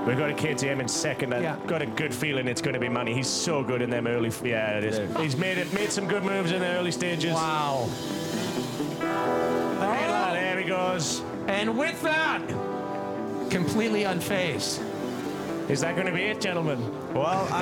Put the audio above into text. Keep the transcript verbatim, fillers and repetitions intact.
We've got a K T M in second. I've Yeah. got a good feeling it's going to be Money. He's so good in them early. F- yeah, it is. He's made it. Made some good moves in the early stages. Wow. Oh, there he goes. And with that, completely unfazed. Is that going to be it, gentlemen? Well,